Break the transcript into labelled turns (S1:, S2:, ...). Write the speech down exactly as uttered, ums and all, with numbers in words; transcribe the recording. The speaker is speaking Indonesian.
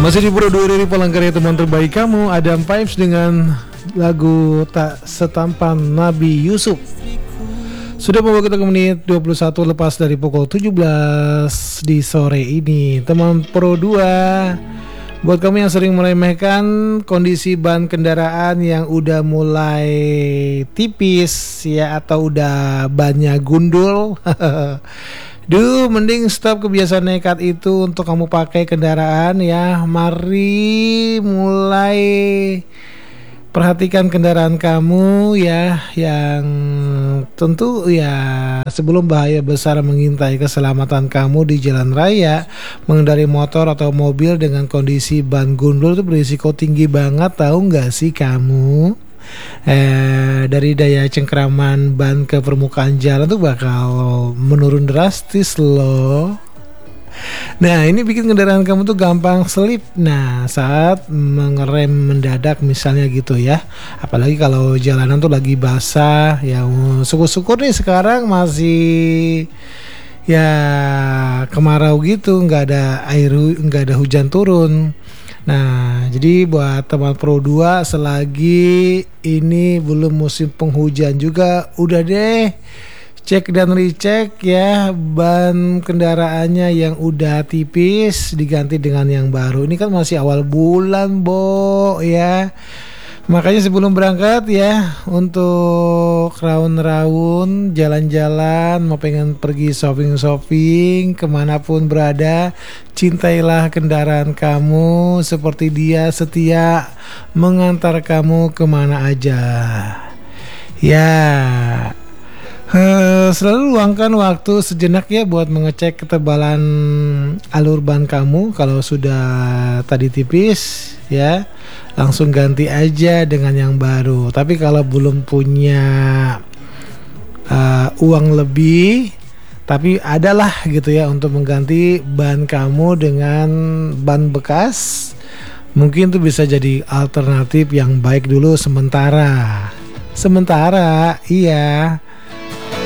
S1: Masih di Pro dua dari Palangkaraya, teman terbaik kamu, Adam Pipes dengan lagu Tak Setampan Nabi Yusuf. Sudah membawa kita ke menit dua puluh satu lepas dari pukul tujuh belas di sore ini. Teman Pro dua, buat kamu yang sering meremehkan kondisi ban kendaraan yang udah mulai tipis ya, atau udah bannya gundul, duh, mending stop kebiasaan nekat itu untuk kamu pakai kendaraan ya. Mari mulai perhatikan kendaraan kamu ya, yang tentu ya sebelum bahaya besar mengintai keselamatan kamu di jalan raya. Mengendari motor atau mobil dengan kondisi ban gundul itu berisiko tinggi banget, tahu nggak sih kamu? Eh, dari daya cengkraman ban ke permukaan jalan tuh bakal menurun drastis loh. Nah, ini bikin kendaraan kamu tuh gampang selip. Nah, saat mengerem mendadak misalnya gitu ya. Apalagi kalau jalanan tuh lagi basah ya. Syukur-syukur nih sekarang masih ya kemarau gitu, nggak ada air, nggak ada hujan turun. Nah, jadi buat teman Pro dua, selagi ini belum musim penghujan juga, udah deh cek dan recheck ya ban kendaraannya yang udah tipis, diganti dengan yang baru. Ini kan masih awal bulan, Bo ya. Makanya sebelum berangkat ya, untuk raun-raun, jalan-jalan, mau pengen pergi shopping-shopping, kemanapun berada, cintailah kendaraan kamu seperti dia setia mengantar kamu kemana aja. Ya, Uh, selalu luangkan waktu sejenak ya buat mengecek ketebalan alur ban kamu. Kalau sudah tadi tipis ya, langsung ganti aja dengan yang baru. Tapi kalau belum punya uh, uang lebih, tapi adalah gitu ya untuk mengganti ban kamu dengan ban bekas, mungkin tuh bisa jadi alternatif yang baik dulu sementara. Sementara iya.